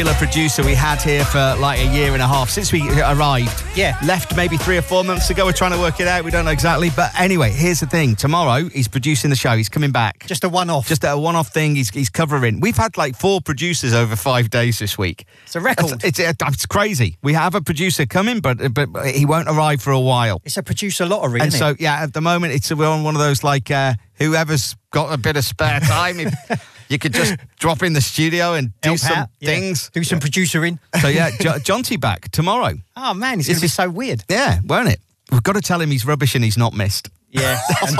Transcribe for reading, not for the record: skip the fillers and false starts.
Producer we had here for like a year and a half since we arrived. Yeah. Left maybe 3 or 4 months ago. We're trying to work it out. We don't know exactly. But anyway, here's the thing. Tomorrow, he's producing the show. He's coming back. Just a one-off. Just a one-off thing. He's covering. We've had like 4 producers over 5 days this week. It's a record. It's crazy. We have a producer coming, but he won't arrive for a while. It's a producer lottery, And isn't so, it? yeah, at the moment, we're on one of those like whoever's got a bit of spare time. You could just drop in the studio and do Help some out, yeah. things. Do some producing. So, yeah, Jonty back tomorrow. Oh, man, it's going to be so weird. Yeah, won't it? We've got to tell him he's rubbish and he's not missed. Yeah.